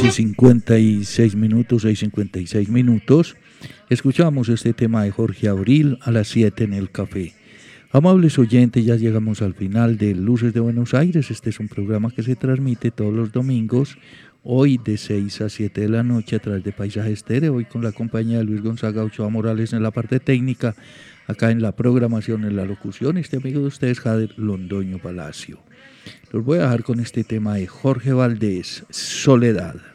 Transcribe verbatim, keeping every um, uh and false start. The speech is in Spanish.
y cincuenta y seis minutos, seis y cincuenta y seis minutos. Escuchamos este tema de Jorge Abril a las siete en el café. Amables oyentes, ya llegamos al final de Luces de Buenos Aires. Este es un programa que se transmite todos los domingos, hoy de seis a siete de la noche a través de Paisaje Estéreo, hoy con la compañía de Luis Gonzaga Ochoa Morales en la parte técnica, acá en la programación, en la locución, este amigo de ustedes, Jader Londoño Palacio. Los voy a dejar con este tema de Jorge Valdés, Soledad.